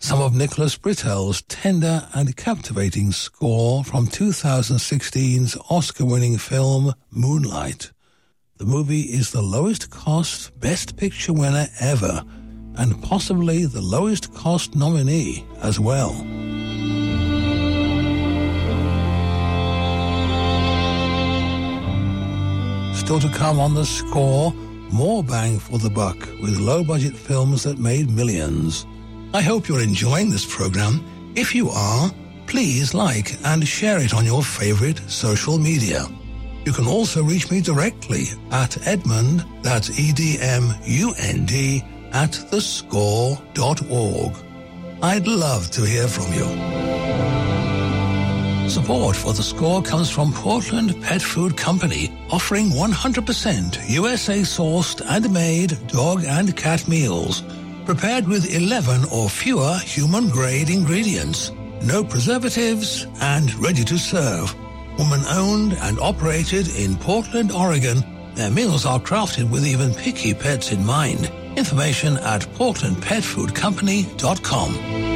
some of Nicholas Britell's tender and captivating score from 2016's Oscar-winning film Moonlight. The movie is the lowest-cost Best Picture winner ever, and possibly the lowest-cost nominee as well. Still to come on The Score, more bang for the buck with low-budget films that made millions. I hope you're enjoying this program. If you are, please like and share it on your favorite social media. You can also reach me directly at Edmund, that's EDMUND, at thescore.org. I'd love to hear from you. Support for The Score comes from Portland Pet Food Company, offering 100% USA-sourced and made dog and cat meals, prepared with 11 or fewer human-grade ingredients, no preservatives, and ready to serve. Woman-owned and operated in Portland, Oregon, their meals are crafted with even picky pets in mind. Information at portlandpetfoodcompany.com.